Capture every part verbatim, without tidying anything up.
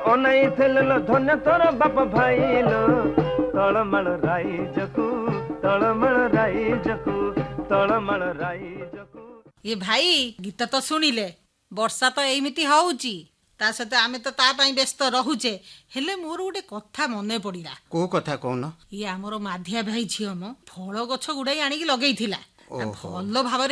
ଅନାଇଥିଲେ ଲ ଧନ୍ୟ ତୋର ବାପ ଭାଇଲ ତଳମାଳ ରାଇଜକୁ ତଳମାଳ ରାଇଜକୁ ତଳମାଳ ରାଇଜକୁ। ये भाई गीत तो शुणिले वर्षा तो एमती होउची ता सहित आमे तो ता पई व्यस्त रहुचे हेले मोर गोटे कथा मने पड़िला। को कथा कहून? ये आमर माधिया भाई झियो म फल गछ गुड़ाई आनिकी लगेइथिला भल भाव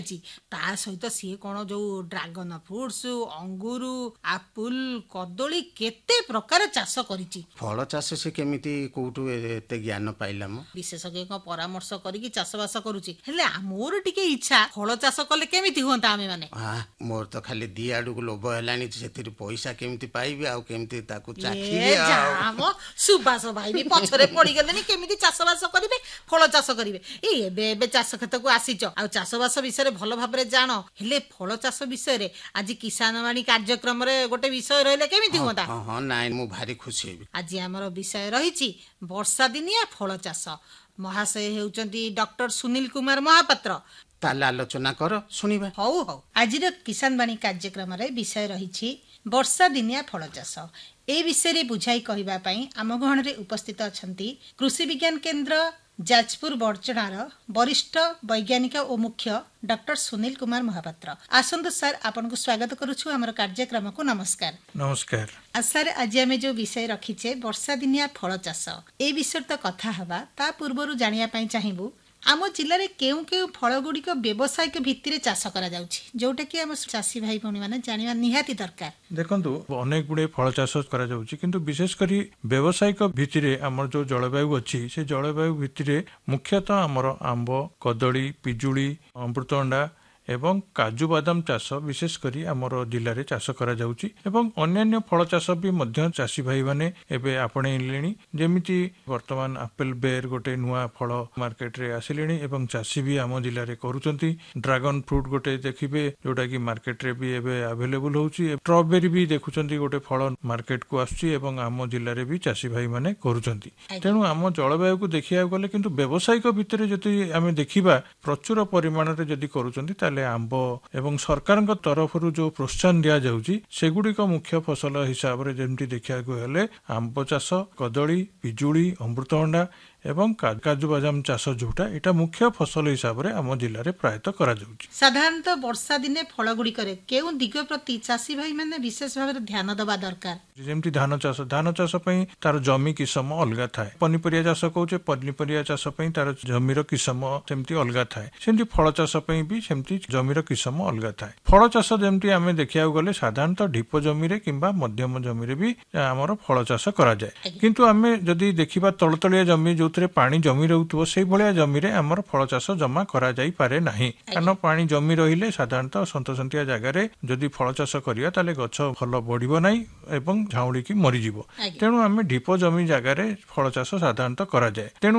ता सहित सी कौन जो ड्रागन फ्रुट्स अंगूर आपुल कदली केते प्रकार चाष करिछि। फल चाष से केमिति कोठु एते ज्ञान पाइला म? विशेषज्ञ परामर्श करिकी चाष बास करूछि हेले मोर टिके इच्छा फल चाष कले केमिति होंता आमे माने। हां मोर तो खाली दी आडू को लोभ हेलानी सेतिर पैसा केमिति पाइबे आ केमिति ताकू चाखिबे आ जाम सुबास भाई भी पछरे पड़ी गेलेनी केमिति चाष बास करिवे फल चाष करिवे ए एबे एबे चाष खेत को आसीच आ चाषबास विषय भल भाबरे जान हेले फल चाष विषय आज किसान वाणी कार्यक्रम रे गोटे विषय रहले केमिति होता। हां हां नाइ मु भारी खुशी हेबी। आज हमर विषय रहिछि वर्षा दिनिया फल चाष। महाशय हेउचंती डॉक्टर सुनील कुमार महापात्र। ताले आलोचना कर सुनिबा। हौ हौ आज किसान वाणी कार्यक्रम रे विषय रहिछि वर्षा दिनिया फल चाष। ए विषय रे बुझाई कहिबा पई आम गहण रे उपस्थित अछंती कृषि विज्ञान केंद्र जाजपुर बड़चणार वरिष्ठ वैज्ञानिक और मुख्य डॉक्टर सुनील कुमार महापात्र। आसंतु सर आपन को स्वागत करूछु हमर कार्यक्रम को। नमस्कार। नमस्कार। आ सर आज आमे जो विषय रखिछे वर्षा दिनिया फल चाष ए विषय तो कथा हवा ता पूर्वरु जानिया पई चाहिबू आम जिले में केउ केउ फल गुड़िक व्यवसायिक भित्ति चाष करा जाउछि जोटा कि आम चाषी भाई भौणी माने जानिबा निहाती दरकार। देखंतु अनेक गुडे फल चाष करा जाउछि किंतु विशेष करी व्यवसायिक भित्ति रे हमर जो जलवायु अछि से जलवायु भित्ति रे मुख्यतः हमर आंबो कदली पिजुली अमृतभंडा एवं काजू बादाम चाष विशेष करी हमर जिल्ला रे चाष करा जाउछि एवं अन्यान्य फल चाष भी मध्य चाषी भाई माने एबे आपणेलेनी जेमिति वर्तमान एप्पल बेर गोटे नुआ फल मार्केट रे आसिलेनी एवं चाषी भी हम जिल्ला रे करूचंती। ड्रैगन फ्रूट गोटे देखिबे जोटा कि मार्केट रे भी एबे अवेलेबल होउछि। स्ट्रॉबेरी भी देखुचंती गोटे फल मार्केट को आछि एवं हम जिल्ला रे भी चाषी भाई माने करूचंती। तेनु हम जलवायु को देखिया गले किंतु व्यवसायिक भितरे जति हमें देखिबा प्रचुर परिमाण रे जति करूचंती ताले आंब एवं सरकार तरफ जो प्रोत्साहन दिया जाउछि सेगुड़िक मुख्य फसल हिसाब रे जेमति देखिया को हेले आंब चाष कदली पिजुली अमृतभंडा एवं काजू बादाम चाष जोटा एटा मुख्य फसल हिसाब रे हम जिल्ला रे प्रायत करा जाउछि। साधारणतः वर्षा दिने फल गुडी करे केउ दिग प्रति चाषी भाई माने विशेष भाव रे ध्यान दबा दरकार। जेमति धान चाष धान चाष पई तार जमी किसम अलगा थाए पनिपरिया चाष कहउचे पनिपरिया चाष पई तार जमीर किसम सेमति अलगा थाए सेमति फल चाष पई भी सेमति जमीर किसम अलगा थाए। फल चाष जेमति हमें देखिया गले साधारणतः ढीप जमी रे किंबा मध्यम जमी रे भी हमर फल चाष करा जाय किंतु हमें जदी देखिबा तळतळिया जमी जोतरे पानी जमी रहउतबो सेई भलिया जमी रे हमर फल चाष जमा करा जाई पारे नाही कारण पानी जमी रहिले साधारणतः सन्तसंतिया जागा रे जदी फल चाष करिया ताले गछ भल बढ़िबो नाही एवं झाउडी की मरि जिवो तेणु हमें ढीप जमी जागा रे फल चाष साधारणतः करा जाय। तेणु